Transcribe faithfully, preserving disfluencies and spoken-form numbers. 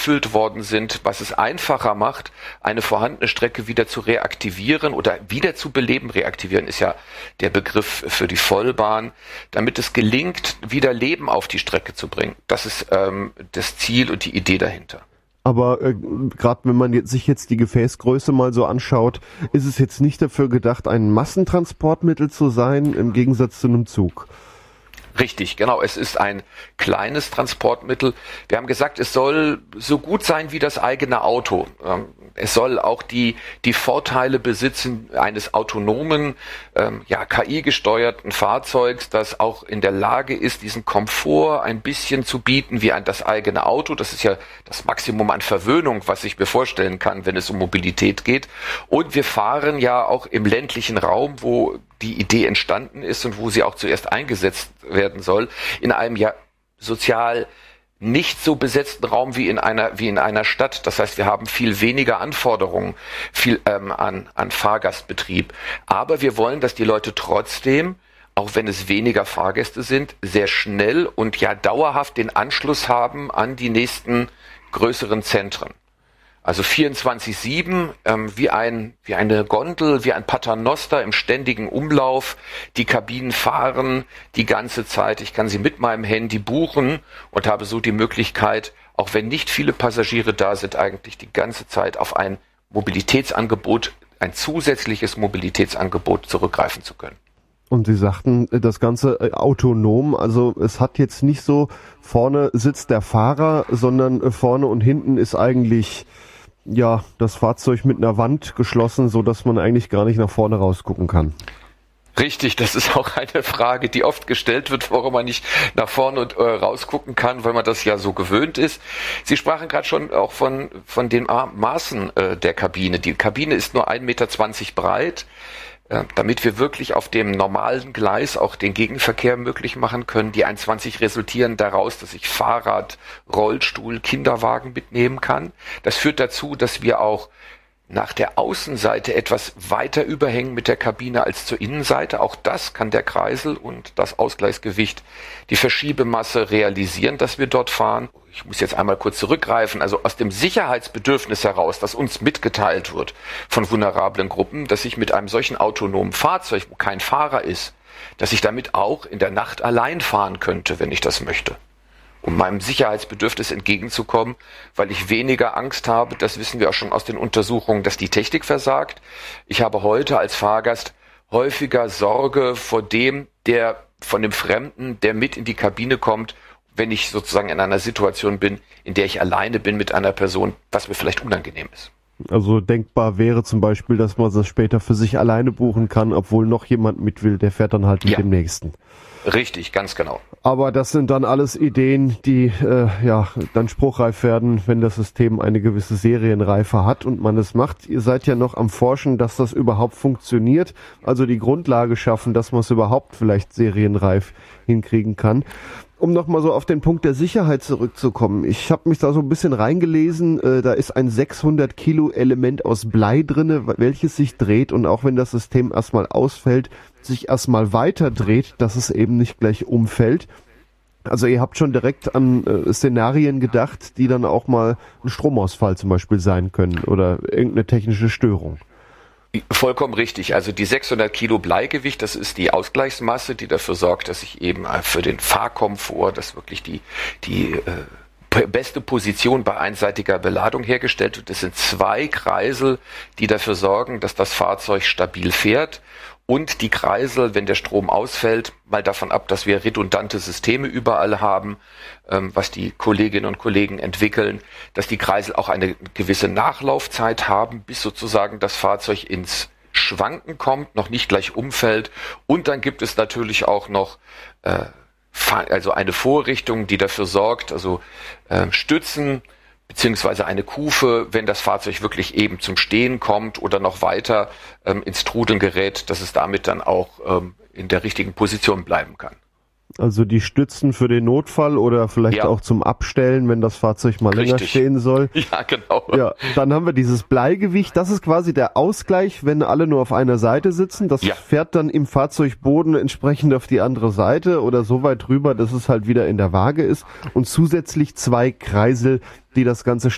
gefüllt worden sind, was es einfacher macht, eine vorhandene Strecke wieder zu reaktivieren oder wieder zu beleben. Reaktivieren ist ja der Begriff für die Vollbahn, damit es gelingt, wieder Leben auf die Strecke zu bringen. Das ist ähm, das Ziel und die Idee dahinter. Aber äh, gerade wenn man jetzt, sich jetzt die Gefäßgröße mal so anschaut, ist es jetzt nicht dafür gedacht, ein Massentransportmittel zu sein, im Gegensatz zu einem Zug. Richtig, genau. Es ist ein kleines Transportmittel. Wir haben gesagt, es soll so gut sein wie das eigene Auto. Es soll auch die, die Vorteile besitzen eines autonomen, ähm, ja, K I-gesteuerten Fahrzeugs, das auch in der Lage ist, diesen Komfort ein bisschen zu bieten wie ein, das eigene Auto. Das ist ja das Maximum an Verwöhnung, was ich mir vorstellen kann, wenn es um Mobilität geht. Und wir fahren ja auch im ländlichen Raum, wo die Idee entstanden ist und wo sie auch zuerst eingesetzt werden soll, in einem ja sozial nicht so besetzten Raum wie in einer wie in einer Stadt. Das heißt, wir haben viel weniger Anforderungen viel ähm, an an Fahrgastbetrieb. Aber wir wollen, dass die Leute trotzdem, auch wenn es weniger Fahrgäste sind, sehr schnell und ja dauerhaft den Anschluss haben an die nächsten größeren Zentren. Also vierundzwanzig sieben, ähm, wie ein wie eine Gondel, wie ein Paternoster im ständigen Umlauf. Die Kabinen fahren die ganze Zeit. Ich kann sie mit meinem Handy buchen und habe so die Möglichkeit, auch wenn nicht viele Passagiere da sind, eigentlich die ganze Zeit auf ein Mobilitätsangebot, ein zusätzliches Mobilitätsangebot zurückgreifen zu können. Und Sie sagten, das Ganze autonom, also es hat jetzt nicht so, vorne sitzt der Fahrer, sondern vorne und hinten ist eigentlich ja das Fahrzeug mit einer Wand geschlossen, so dass man eigentlich gar nicht nach vorne rausgucken kann. Richtig, das ist auch eine Frage, die oft gestellt wird, warum man nicht nach vorne und äh, rausgucken kann, weil man das ja so gewöhnt ist. Sie sprachen gerade schon auch von von den Maßen äh, der Kabine. Die Kabine ist nur ein Meter zwanzig breit. Ja, damit wir wirklich auf dem normalen Gleis auch den Gegenverkehr möglich machen können. Die eins zwanzig resultieren daraus, dass ich Fahrrad, Rollstuhl, Kinderwagen mitnehmen kann. Das führt dazu, dass wir auch nach der Außenseite etwas weiter überhängen mit der Kabine als zur Innenseite. Auch das kann der Kreisel und das Ausgleichsgewicht, die Verschiebemasse realisieren, dass wir dort fahren. Ich muss jetzt einmal kurz zurückgreifen, also aus dem Sicherheitsbedürfnis heraus, das uns mitgeteilt wird von vulnerablen Gruppen, dass ich mit einem solchen autonomen Fahrzeug, wo kein Fahrer ist, dass ich damit auch in der Nacht allein fahren könnte, wenn ich das möchte. Um meinem Sicherheitsbedürfnis entgegenzukommen, weil ich weniger Angst habe, das wissen wir auch schon aus den Untersuchungen, dass die Technik versagt. Ich habe heute als Fahrgast häufiger Sorge vor dem, der von dem Fremden, der mit in die Kabine kommt, wenn ich sozusagen in einer Situation bin, in der ich alleine bin mit einer Person, was mir vielleicht unangenehm ist. Also denkbar wäre zum Beispiel, dass man das später für sich alleine buchen kann, obwohl noch jemand mit will, der fährt dann halt mit ja. dem Nächsten. Richtig, ganz genau. Aber das sind dann alles Ideen, die äh, ja dann spruchreif werden, wenn das System eine gewisse Serienreife hat und man es macht. Ihr seid ja noch am Forschen, dass das überhaupt funktioniert, also die Grundlage schaffen, dass man es überhaupt vielleicht serienreif hinkriegen kann. Um nochmal so auf den Punkt der Sicherheit zurückzukommen. Ich habe mich da so ein bisschen reingelesen, äh, da ist ein sechshundert Kilo Element aus Blei drinne, welches sich dreht und auch wenn das System erstmal ausfällt, sich erstmal weiter dreht, dass es eben nicht gleich umfällt. Also ihr habt schon direkt an äh, Szenarien gedacht, die dann auch mal ein Stromausfall zum Beispiel sein können oder irgendeine technische Störung. Vollkommen richtig. Also die sechshundert Kilo Bleigewicht, das ist die Ausgleichsmasse, die dafür sorgt, dass ich eben für den Fahrkomfort, dass wirklich die, die äh, beste Position bei einseitiger Beladung hergestellt wird. Das sind zwei Kreisel, die dafür sorgen, dass das Fahrzeug stabil fährt. Und die Kreisel, wenn der Strom ausfällt, mal davon ab, dass wir redundante Systeme überall haben, ähm, was die Kolleginnen und Kollegen entwickeln, dass die Kreisel auch eine gewisse Nachlaufzeit haben, bis sozusagen das Fahrzeug ins Schwanken kommt, noch nicht gleich umfällt. Und dann gibt es natürlich auch noch äh, also eine Vorrichtung, die dafür sorgt, also äh, Stützen, beziehungsweise eine Kufe, wenn das Fahrzeug wirklich eben zum Stehen kommt oder noch weiter ähm, ins Trudeln gerät, dass es damit dann auch ähm, in der richtigen Position bleiben kann. Also die Stützen für den Notfall oder vielleicht ja. auch zum Abstellen, wenn das Fahrzeug mal Richtig. länger stehen soll. Ja, genau. Ja, dann haben wir dieses Bleigewicht. Das ist quasi der Ausgleich, wenn alle nur auf einer Seite sitzen. Das ja. fährt dann im Fahrzeugboden entsprechend auf die andere Seite oder so weit rüber, dass es halt wieder in der Waage ist. Und zusätzlich zwei Kreisel, die das Ganze